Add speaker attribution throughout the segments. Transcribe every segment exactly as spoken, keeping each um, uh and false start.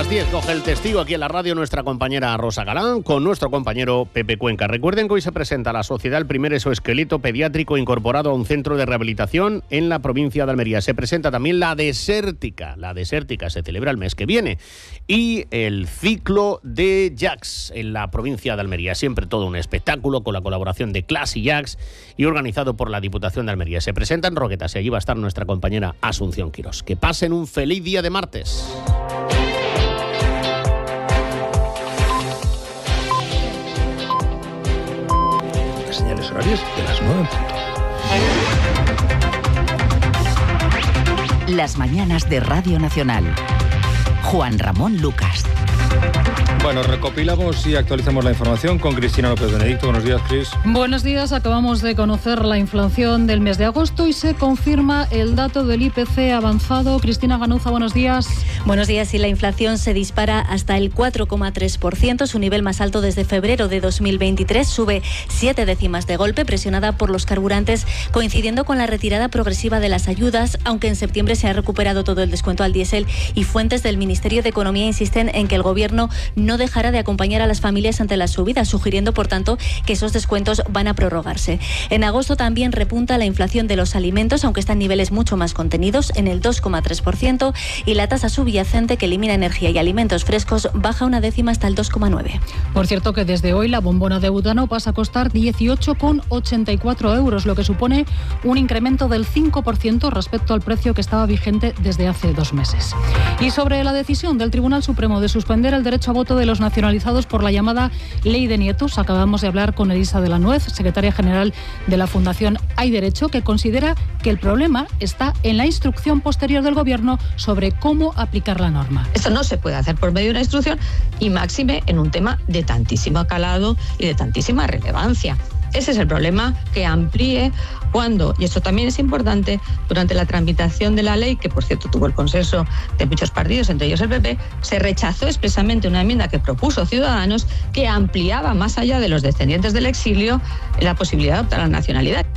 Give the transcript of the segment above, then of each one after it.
Speaker 1: las diez coge el testigo aquí en la radio nuestra compañera Rosa Galán con nuestro compañero Pepe Cuenca. Recuerden que hoy se presenta a la sociedad el primer exoesqueleto pediátrico incorporado a un centro de rehabilitación en la provincia de Almería. Se presenta también la Desértica. La Desértica se celebra el mes que viene. Y el ciclo de Jacks en la provincia de Almería. Siempre todo un espectáculo con la colaboración de Class y Jacks y organizado por la Diputación de Almería. Se presenta en Roquetas y allí va a estar nuestra compañera Asunción Quirós. Que pasen un feliz día de martes.
Speaker 2: Las señales horarias de las nueve en punto.
Speaker 3: Las mañanas de Radio Nacional. Juan Ramón Lucas.
Speaker 2: Bueno, recopilamos y actualizamos la información con Cristina López Benedicto. Buenos días, Cris.
Speaker 4: Buenos días. Acabamos de conocer la inflación del mes de agosto y se confirma el dato del I P C avanzado. Cristina Ganuza, buenos días.
Speaker 5: Buenos días. Y la inflación se dispara hasta el cuatro coma tres por ciento, su nivel más alto desde febrero de dos mil veintitrés. Sube siete décimas de golpe, presionada por los carburantes, coincidiendo con la retirada progresiva de las ayudas, aunque en septiembre se ha recuperado todo el descuento al diésel y fuentes del Ministerio de Economía insisten en que el Gobierno no dejará de acompañar a las familias ante las subidas, sugiriendo, por tanto, que esos descuentos van a prorrogarse. En agosto también repunta la inflación de los alimentos, aunque está en niveles mucho más contenidos, en el dos coma tres por ciento, y la tasa subyacente que elimina energía y alimentos frescos baja una décima hasta el dos coma nueve.
Speaker 4: Por cierto que desde hoy la bombona de butano pasa a costar dieciocho coma ochenta y cuatro euros, lo que supone un incremento del cinco por ciento respecto al precio que estaba vigente desde hace dos meses. Y sobre la decisión del Tribunal Supremo de suspender el derecho a voto de los nacionalizados por la llamada Ley de Nietos, acabamos de hablar con Elisa de la Nuez, secretaria general de la Fundación Hay Derecho, que considera que el problema está en la instrucción posterior del Gobierno sobre cómo aplicar la norma.
Speaker 6: Esto no se puede hacer por medio de una instrucción y máxime en un tema de tantísimo calado y de tantísima relevancia. Ese es el problema, que amplíe cuando, y esto también es importante, durante la tramitación de la ley, que por cierto tuvo el consenso de muchos partidos, entre ellos el P P, se rechazó expresamente una enmienda que propuso Ciudadanos que ampliaba más allá de los descendientes del exilio la posibilidad de optar a la nacionalidad.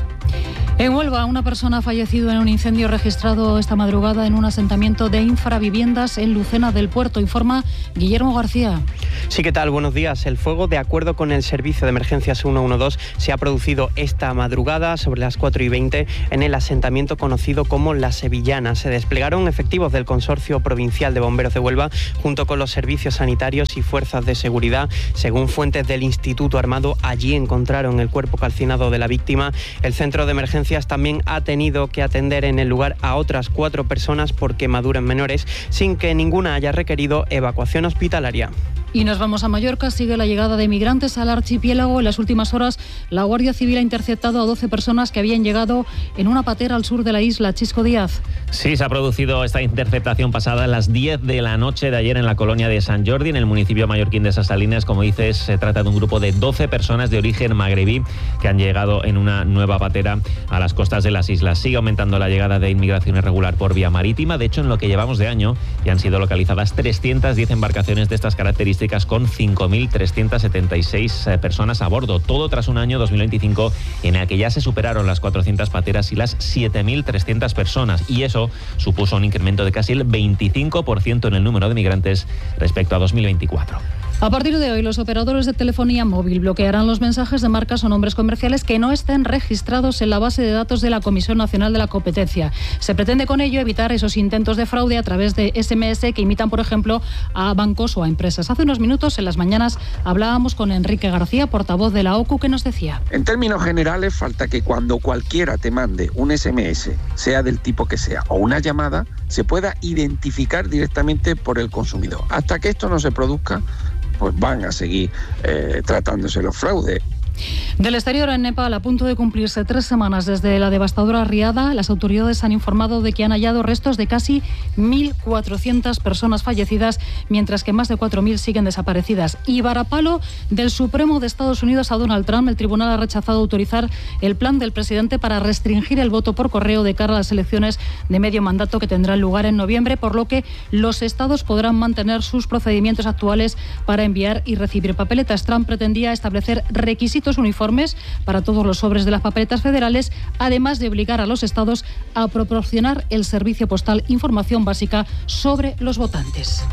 Speaker 4: En Huelva, una persona ha fallecido en un incendio registrado esta madrugada en un asentamiento de infraviviendas en Lucena del Puerto, informa Guillermo García.
Speaker 7: Sí, ¿qué tal? Buenos días. El fuego, de acuerdo con el Servicio de Emergencias ciento doce, se ha producido esta madrugada sobre las cuatro y veinte en el asentamiento conocido como La Sevillana. Se desplegaron efectivos del Consorcio Provincial de Bomberos de Huelva junto con los servicios sanitarios y fuerzas de seguridad. Según fuentes del Instituto Armado, allí encontraron el cuerpo calcinado de la víctima. El centro de emergencias también ha tenido que atender en el lugar a otras cuatro personas por quemaduras menores, sin que ninguna haya requerido evacuación hospitalaria.
Speaker 4: Y nos vamos a Mallorca. Sigue la llegada de migrantes al archipiélago. En las últimas horas, la Guardia Civil ha interceptado a doce personas que habían llegado en una patera al sur de la isla. Chisco Díaz.
Speaker 8: Sí, se ha producido esta interceptación pasada a las diez de la noche de ayer en la colonia de Sant Jordi, en el municipio mallorquín de Ses Salines. Como dices, se trata de un grupo de doce personas de origen magrebí que han llegado en una nueva patera a las costas de las islas. Sigue aumentando la llegada de inmigración irregular por vía marítima. De hecho, en lo que llevamos de año ya han sido localizadas trescientas diez embarcaciones de estas características, con cinco mil trescientas setenta y seis personas a bordo. Todo tras un año dos mil veinticinco en el que ya se superaron las cuatrocientas pateras y las siete mil trescientas personas. Y eso supuso un incremento de casi el veinticinco por ciento en el número de migrantes respecto a dos mil veinticuatro.
Speaker 4: A partir de hoy, los operadores de telefonía móvil bloquearán los mensajes de marcas o nombres comerciales que no estén registrados en la base de datos de la Comisión Nacional de la Competencia. Se pretende con ello evitar esos intentos de fraude a través de ese eme ese que imitan, por ejemplo, a bancos o a empresas. Hace unos minutos, en las mañanas, hablábamos con Enrique García, portavoz de la O C U, que nos decía:
Speaker 9: en términos generales, falta que cuando cualquiera te mande un ese eme ese, sea del tipo que sea, o una llamada, se pueda identificar directamente por el consumidor. Hasta que esto no se produzca, pues van a seguir eh, tratándose los fraudes.
Speaker 4: Del exterior, en Nepal, a punto de cumplirse tres semanas desde la devastadora riada, las autoridades han informado de que han hallado restos de casi mil cuatrocientas personas fallecidas, mientras que más de cuatro mil siguen desaparecidas. Y varapalo del Supremo de Estados Unidos a Donald Trump. El tribunal ha rechazado autorizar el plan del presidente para restringir el voto por correo de cara a las elecciones de medio mandato que tendrán lugar en noviembre, por lo que los estados podrán mantener sus procedimientos actuales para enviar y recibir papeletas. Trump pretendía establecer requisitos uniformes para todos los sobres de las papeletas federales, además de obligar a los estados a proporcionar el servicio postal información básica sobre los votantes.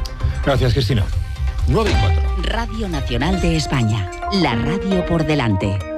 Speaker 2: Gracias, Cristina. nueve y cuatro.
Speaker 3: Radio Nacional de España. La radio por delante.